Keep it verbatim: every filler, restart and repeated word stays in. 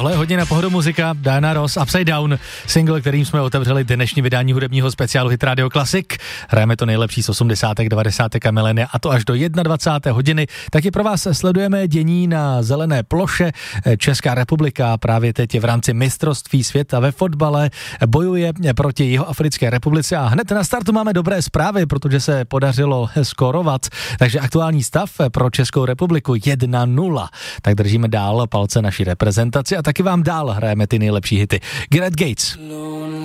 Tohle je hodně na pohodu muzika, Diana Ross, Upside Down, single, kterým jsme otevřeli dnešní vydání hudebního speciálu Hit Radio Classic. Hrajeme to nejlepší z osmdesátek, devadesátek a milénia a to až do dvacáté jedné hodiny. Taky pro vás sledujeme dění na zelené ploše. Česká republika právě teď je v rámci mistrovství světa ve fotbale, bojuje proti Jihoafrické republice a hned na startu máme dobré zprávy, protože se podařilo skórovat. Takže aktuální stav pro Českou republiku jedna nula. Tak držíme dál palce naší reprezentaci a taky vám dál hrajeme ty nejlepší hity. Gareth Gates.